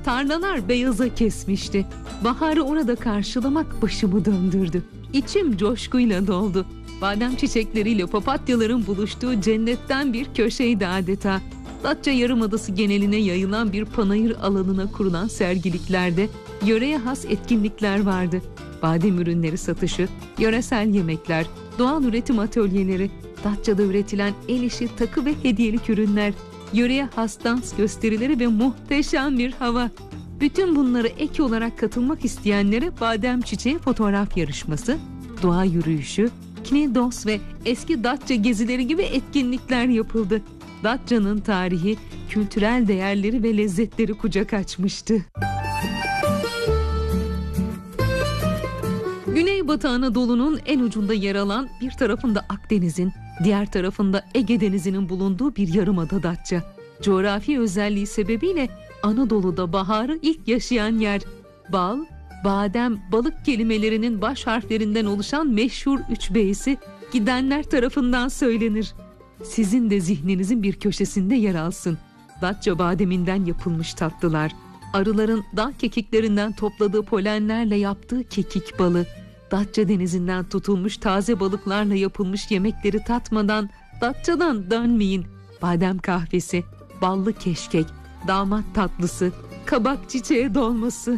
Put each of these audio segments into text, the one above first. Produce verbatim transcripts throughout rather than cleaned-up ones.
Tarlalar beyaza kesmişti. Baharı orada karşılamak başımı döndürdü. İçim coşkuyla doldu. Badem çiçekleriyle papatyaların buluştuğu cennetten bir köşeydi adeta. Datça Yarımadası geneline yayılan bir panayır alanına kurulan sergiliklerde yöreye has etkinlikler vardı. Badem ürünleri satışı, yöresel yemekler, doğal üretim atölyeleri, Datça'da üretilen el işi takı ve hediyelik ürünler, yöreye has dans gösterileri ve muhteşem bir hava. Bütün bunlara ek olarak katılmak isteyenlere badem çiçeği fotoğraf yarışması, doğa yürüyüşü, Knedos ve eski Datça gezileri gibi etkinlikler yapıldı. Datça'nın tarihi, kültürel değerleri ve lezzetleri kucak açmıştı. Güneybatı Anadolu'nun en ucunda yer alan, bir tarafında Akdeniz'in, diğer tarafında Ege Denizi'nin bulunduğu bir yarımada Datça. Coğrafi özelliği sebebiyle Anadolu'da baharı ilk yaşayan yer. Bal, badem, balık kelimelerinin baş harflerinden oluşan meşhur üç beysi gidenler tarafından söylenir. Sizin de zihninizin bir köşesinde yer alsın. Datça bademinden yapılmış tatlılar, arıların dağ kekiklerinden topladığı polenlerle yaptığı kekik balı, Datça denizinden tutulmuş taze balıklarla yapılmış yemekleri tatmadan Datça'dan dönmeyin. Badem kahvesi, ballı keşkek, damat tatlısı, kabak çiçeği dolması.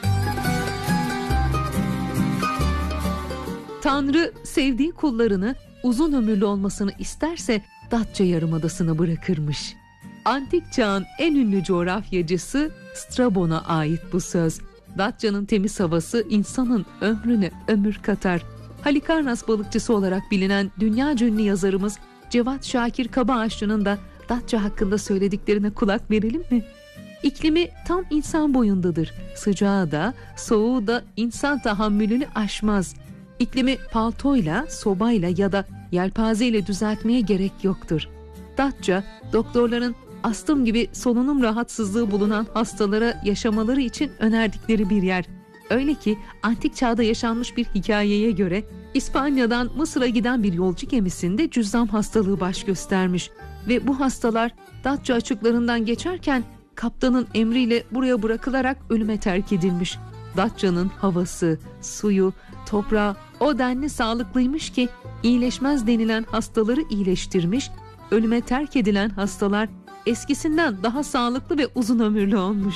Tanrı sevdiği kullarını uzun ömürlü olmasını isterse Datça Yarımadası'na bırakırmış. Antik çağın en ünlü coğrafyacısı Strabon'a ait bu söz. Datça'nın temiz havası insanın ömrüne ömür katar. Halikarnas balıkçısı olarak bilinen dünyaca ünlü yazarımız Cevat Şakir Kabaağaçlı'nın da Datça hakkında söylediklerine kulak verelim mi? İklimi tam insan boyundadır. Sıcağı da, soğuğu da insan tahammülünü aşmaz. İklimi paltoyla, sobayla ya da yelpazeyle düzeltmeye gerek yoktur. Datça, doktorların astım gibi solunum rahatsızlığı bulunan hastalara yaşamaları için önerdikleri bir yer. Öyle ki antik çağda yaşanmış bir hikayeye göre İspanya'dan Mısır'a giden bir yolcu gemisinde cüzzam hastalığı baş göstermiş ve bu hastalar Datça açıklarından geçerken kaptanın emriyle buraya bırakılarak ölüme terk edilmiş. Datça'nın havası, suyu, toprağı o denli sağlıklıymış ki iyileşmez denilen hastaları iyileştirmiş, ölüme terk edilen hastalar eskisinden daha sağlıklı ve uzun ömürlü olmuş.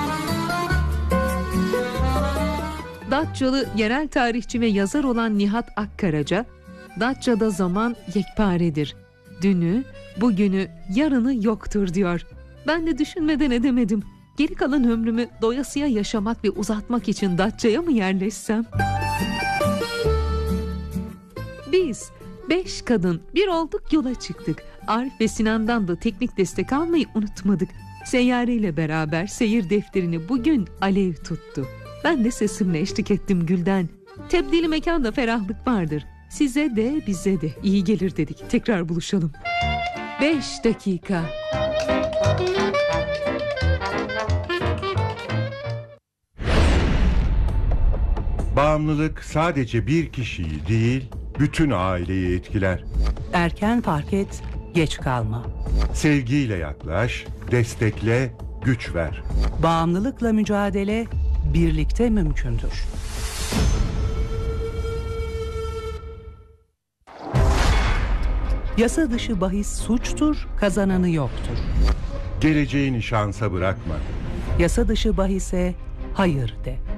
Datçalı yerel tarihçi ve yazar olan Nihat Akkaraca, Datça'da zaman yekparedir. Dünü, bugünü, yarını yoktur diyor. Ben de düşünmeden edemedim. Geri kalan ömrümü doyasıya yaşamak ve uzatmak için Datça'ya mı yerleşsem? Biz beş kadın bir olduk, yola çıktık. Arif ve Sinan'dan da teknik destek almayı unutmadık. Seyyare ile beraber seyir defterini bugün alev tuttu. Ben de sesimle eşlik ettim gülden. Tebdili mekanda ferahlık vardır. Size de bize de iyi gelir dedik. Tekrar buluşalım. Beş dakika. Bağımlılık sadece bir kişiyi değil, bütün aileyi etkiler. Erken fark et, geç kalma. Sevgiyle yaklaş, destekle, güç ver. Bağımlılıkla mücadele birlikte mümkündür. Yasa dışı bahis suçtur, kazananı yoktur. Geleceğini şansa bırakma. Yasa dışı bahise hayır de.